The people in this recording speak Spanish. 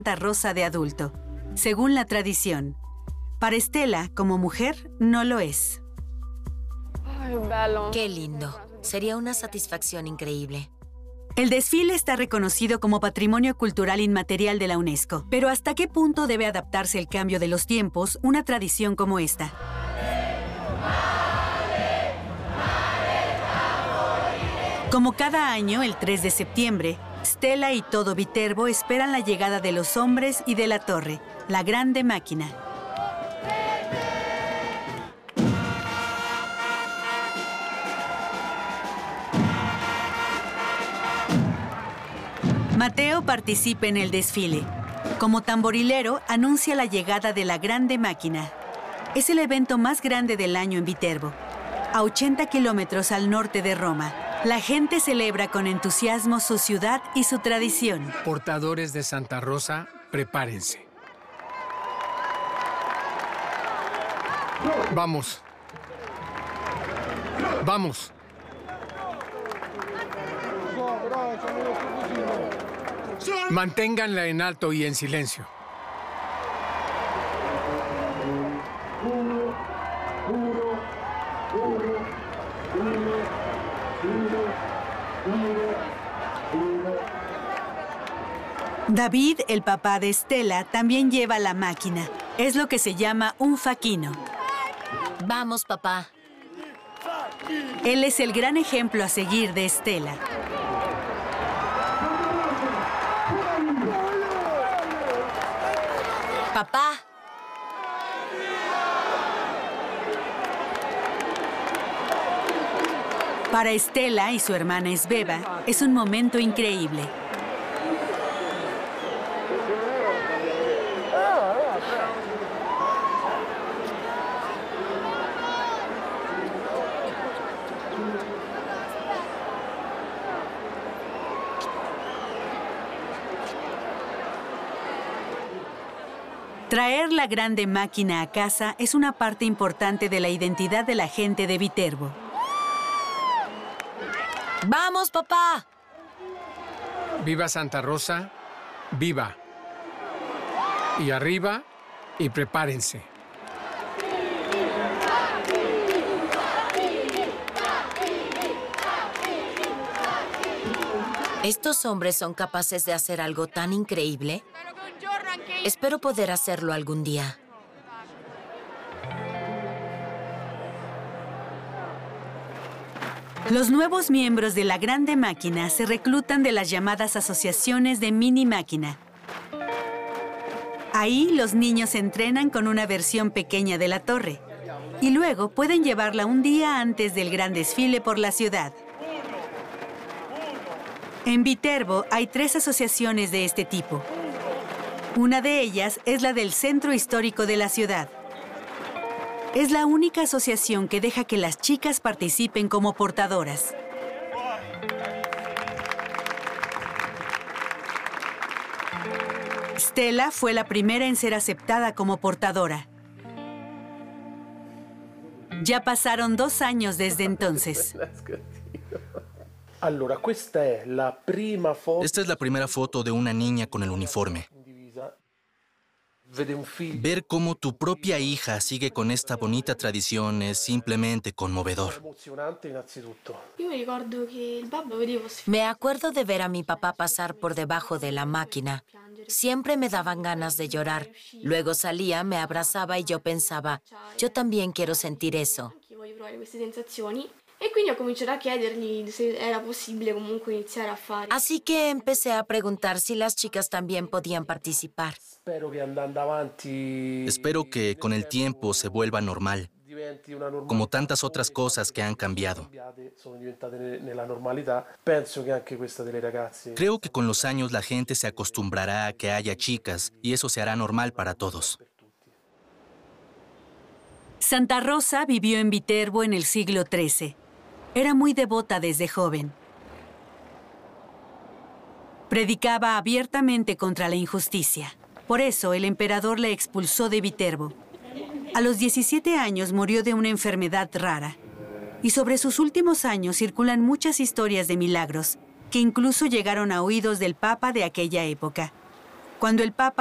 Santa Rosa de adulto, según la tradición. Para Stella, como mujer, no lo es. Qué lindo. Sería una satisfacción increíble. El desfile está reconocido como Patrimonio Cultural Inmaterial de la UNESCO. Pero ¿hasta qué punto debe adaptarse el cambio de los tiempos una tradición como esta? Como cada año, el 3 de septiembre, Stella y todo Viterbo esperan la llegada de los hombres y de la torre, la grande máquina. Mateo participa en el desfile. Como tamborilero, anuncia la llegada de la grande máquina. Es el evento más grande del año en Viterbo, a 80 kilómetros al norte de Roma. La gente celebra con entusiasmo su ciudad y su tradición. Portadores de Santa Rosa, prepárense. Vamos. Vamos. Manténganla en alto y en silencio. David, el papá de Stella, también lleva la máquina. Es lo que se llama un faquino. Vamos, papá. Él es el gran ejemplo a seguir de Stella. Papá. Para Stella y su hermana Sveva, es un momento increíble. Traer la grande máquina a casa es una parte importante de la identidad de la gente de Viterbo. ¡Vamos, papá! Viva Santa Rosa, viva. Y arriba, y prepárense. ¿Estos hombres son capaces de hacer algo tan increíble? Espero poder hacerlo algún día. Los nuevos miembros de la grande máquina se reclutan de las llamadas asociaciones de mini máquina. Ahí los niños entrenan con una versión pequeña de la torre y luego pueden llevarla un día antes del gran desfile por la ciudad. En Viterbo hay 3 asociaciones de este tipo. Una de ellas es la del Centro Histórico de la ciudad. Es la única asociación que deja que las chicas participen como portadoras. Stella fue la primera en ser aceptada como portadora. Ya pasaron 2 años desde entonces. Esta es la primera foto de una niña con el uniforme. Ver cómo tu propia hija sigue con esta bonita tradición es simplemente conmovedor. Me acuerdo de ver a mi papá pasar por debajo de la máquina. Siempre me daban ganas de llorar. Luego salía, me abrazaba y yo pensaba, yo también quiero sentir eso. Así que empecé a preguntar si las chicas también podían participar. Espero que con el tiempo se vuelva normal, como tantas otras cosas que han cambiado. Creo que con los años la gente se acostumbrará a que haya chicas y eso se hará normal para todos. Santa Rosa vivió en Viterbo en el siglo XIII. Era muy devota desde joven. Predicaba abiertamente contra la injusticia. Por eso el emperador la expulsó de Viterbo. A los 17 años murió de una enfermedad rara. Y sobre sus últimos años circulan muchas historias de milagros, que incluso llegaron a oídos del Papa de aquella época. Cuando el Papa